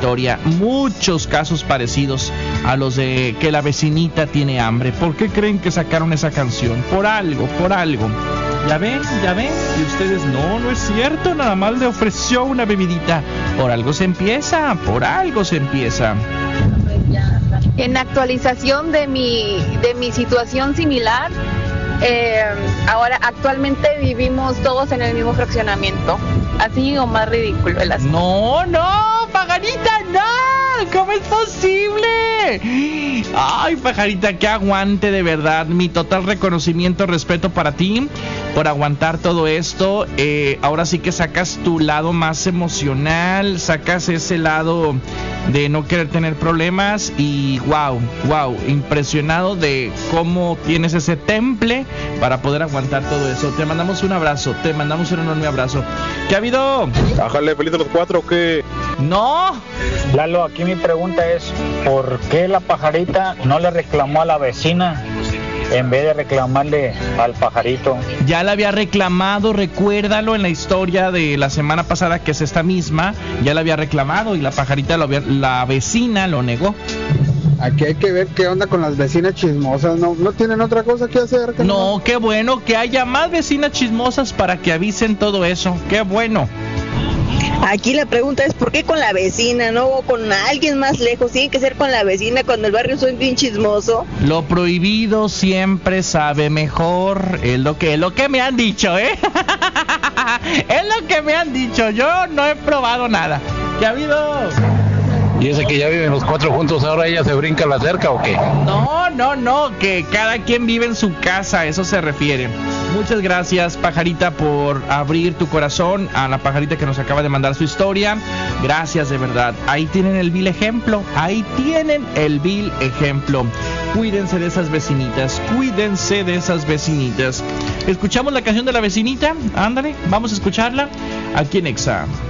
historia, muchos casos parecidos a los de que la vecinita tiene hambre. ¿Por qué creen que sacaron esa canción? Por algo. Ya ven, y ustedes, no es cierto, nada más le ofreció una bebidita. Por algo se empieza. En actualización de mi situación similar, ahora actualmente vivimos todos en el mismo fraccionamiento, así o más ridículo el asunto. No, pajarita, no, ¿cómo es posible? Ay, pajarita, que aguante, de verdad, mi total reconocimiento, respeto para ti por aguantar todo esto. Ahora sí que sacas tu lado más emocional, sacas ese lado de no querer tener problemas y wow, impresionado de cómo tienes ese temple para poder aguantar todo eso. Te mandamos un abrazo, te mandamos un enorme abrazo. ¿Qué ha habido? Bájale, feliz de los 4 o qué. No. Lalo, aquí mi pregunta es, ¿por qué la pajarita no le reclamó a la vecina en vez de reclamarle al pajarito? Ya la había reclamado, recuérdalo, en la historia de la semana pasada, que es esta misma, ya la había reclamado y la pajarita, la vecina lo negó. Aquí hay que ver qué onda con las vecinas chismosas, ¿no tienen otra cosa que hacer? No, qué bueno que haya más vecinas chismosas para que avisen todo eso, qué bueno. Aquí la pregunta es, ¿por qué con la vecina, no? O con alguien más lejos, tiene que ser con la vecina cuando el barrio soy bien chismoso. Lo prohibido siempre sabe mejor, es lo que me han dicho, Es lo que me han dicho, yo no he probado nada. ¿Qué ha habido? ¿Y ese que ya viven los 4 juntos, ahora ella se brinca la cerca o qué? No, que cada quien vive en su casa, eso se refiere. Muchas gracias, pajarita, por abrir tu corazón a la pajarita que nos acaba de mandar su historia. Gracias, de verdad. Ahí tienen el vil ejemplo. Cuídense de esas vecinitas. Escuchamos la canción de la vecinita. Ándale, vamos a escucharla aquí en Exa.